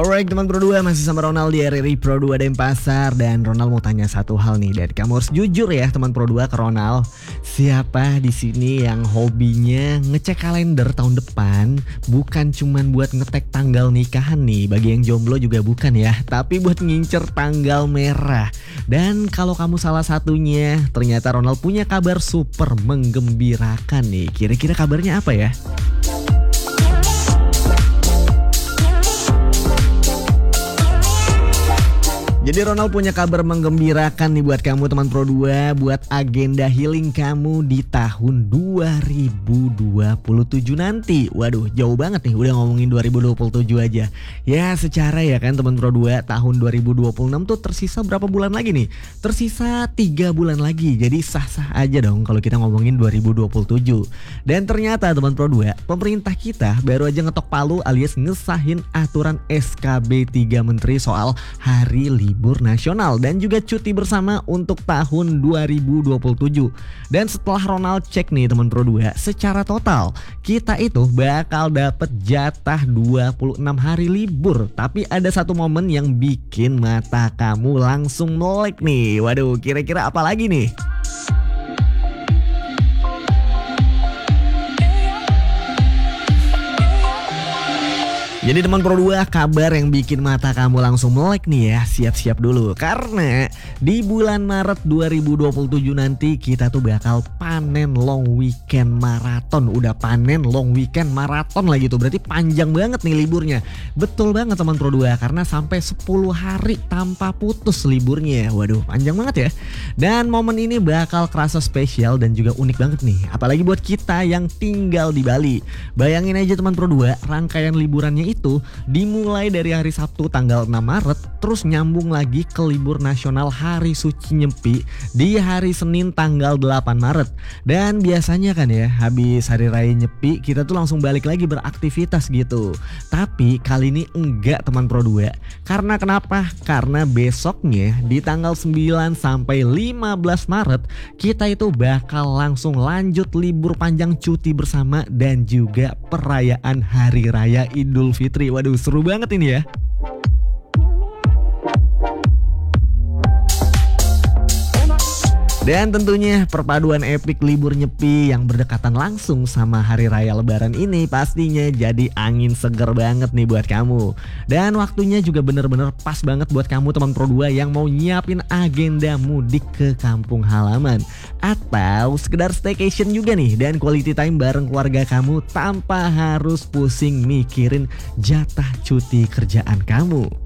Alright teman Pro 2, masih sama Ronald di RRI Pro 2 Denpasar. Dan Ronald mau tanya satu hal nih, dan kamu harus jujur ya teman Pro 2 ke Ronald. Siapa di sini yang hobinya ngecek kalender tahun depan bukan cuman buat ngetek tanggal nikahan nih, bagi yang jomblo juga bukan ya, tapi buat ngincer tanggal merah. Dan kalau kamu salah satunya, ternyata Ronald punya kabar super menggembirakan nih. Kira-kira kabarnya apa ya? Jadi Ronald punya kabar menggembirakan nih buat kamu teman Pro 2, buat agenda healing kamu di tahun 2027 nanti. Waduh, jauh banget nih udah ngomongin 2027 aja. Ya secara ya kan teman Pro 2, tahun 2026 tuh tersisa berapa bulan lagi nih? Tersisa 3 bulan lagi. Jadi sah-sah aja dong kalau kita ngomongin 2027. Dan ternyata teman Pro 2, pemerintah kita baru aja ngetok palu alias ngesahin aturan SKB 3 Menteri soal hari libur nasional dan juga cuti bersama untuk tahun 2027. Dan setelah Ronald cek nih teman Pro 2, secara total kita itu bakal dapet jatah 26 hari libur. Tapi ada satu momen yang bikin mata kamu langsung melek nih. Waduh, kira-kira apa lagi nih? Jadi teman Pro 2, kabar yang bikin mata kamu langsung melek nih ya, siap-siap dulu. Karena di bulan Maret 2027 nanti kita tuh bakal panen long weekend maraton. Udah panen long weekend maraton lagi tuh, berarti panjang banget nih liburnya. Betul banget teman Pro 2, karena sampai 10 hari tanpa putus liburnya. Waduh, panjang banget ya. Dan momen ini bakal kerasa spesial dan juga unik banget nih, apalagi buat kita yang tinggal di Bali. Bayangin aja teman Pro 2, rangkaian liburannya itu dimulai dari hari Sabtu tanggal 6 Maret terus nyambung lagi ke libur nasional Hari Suci Nyepi di hari Senin tanggal 8 Maret. Dan biasanya kan ya habis Hari Raya Nyepi kita tuh langsung balik lagi beraktivitas gitu. Tapi kali ini enggak teman Pro 2. Karena kenapa? Karena besoknya di tanggal 9 sampai 15 Maret kita itu bakal langsung lanjut libur panjang cuti bersama dan juga perayaan Hari Raya Idul Fitri. Waduh, seru banget ini ya. Dan tentunya perpaduan epik libur nyepi yang berdekatan langsung sama hari raya lebaran ini pastinya jadi angin seger banget nih buat kamu. Dan waktunya juga bener-bener pas banget buat kamu teman Pro 2 yang mau nyiapin agenda mudik ke kampung halaman. Atau sekedar staycation juga nih dan quality time bareng keluarga kamu tanpa harus pusing mikirin jatah cuti kerjaan kamu.